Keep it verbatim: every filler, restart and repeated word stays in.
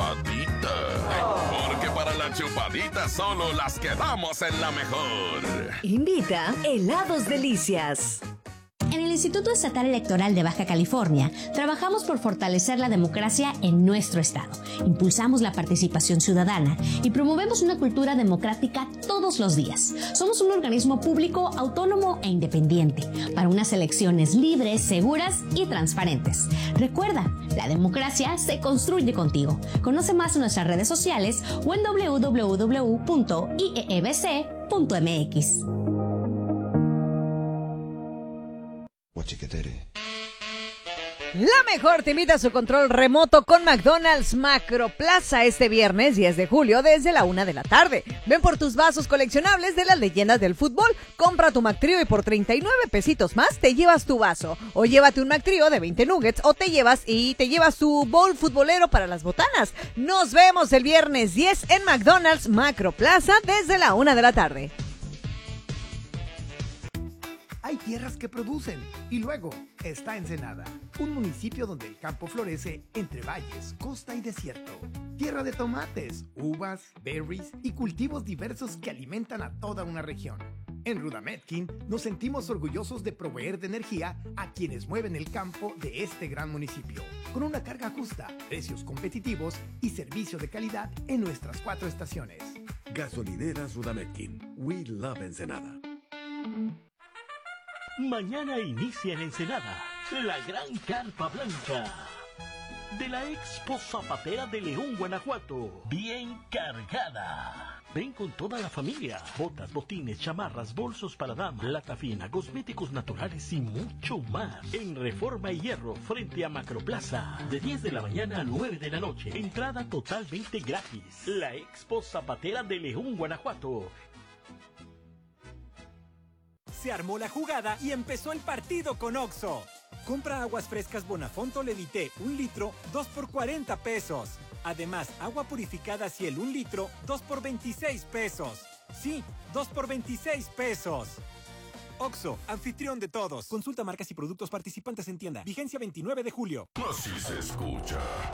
chupadita. Porque para la chupadita solo las que damos en la mejor. Invita Helados Delicias. En el Instituto Estatal Electoral de Baja California, trabajamos por fortalecer la democracia en nuestro estado. Impulsamos la participación ciudadana y promovemos una cultura democrática todos los días. Somos un organismo público, autónomo e independiente para unas elecciones libres, seguras y transparentes. Recuerda, la democracia se construye contigo. Conoce más en nuestras redes sociales o en doble u doble u doble u punto i e e b c punto m x. La mejor te invita a su control remoto con McDonald's Macro Plaza este viernes diez de julio desde la una de la tarde. Ven por tus vasos coleccionables de las leyendas del fútbol, compra tu McTrio y por treinta y nueve pesitos más te llevas tu vaso. O llévate un McTrio de veinte nuggets o te llevas y te llevas tu bowl futbolero para las botanas. Nos vemos el viernes diez en McDonald's Macro Plaza desde la una de la tarde. Hay tierras que producen y luego está Ensenada, un municipio donde el campo florece entre valles, costa y desierto. Tierra de tomates, uvas, berries y cultivos diversos que alimentan a toda una región. En Rudametkin nos sentimos orgullosos de proveer de energía a quienes mueven el campo de este gran municipio, con una carga justa, precios competitivos y servicio de calidad en nuestras cuatro estaciones. Gasolineras Rudametkin. We love Ensenada. Mañana inicia en Ensenada la Gran Carpa Blanca de la Expo Zapatera de León, Guanajuato. Bien cargada. Ven con toda la familia. Botas, botines, chamarras, bolsos para dama, lata fina, cosméticos naturales y mucho más. En Reforma y Hierro, frente a Macroplaza. De diez de la mañana a nueve de la noche. Entrada totalmente gratis. La Expo Zapatera de León, Guanajuato. Se armó la jugada y empezó el partido con Oxxo. Compra aguas frescas Bonafonto Levité, un litro, dos por cuarenta pesos. Además, agua purificada Ciel, un litro, dos por veintiséis pesos. Sí, dos por veintiséis pesos. Oxxo, anfitrión de todos. Consulta marcas y productos participantes en tienda. Vigencia veintinueve de julio. Así se escucha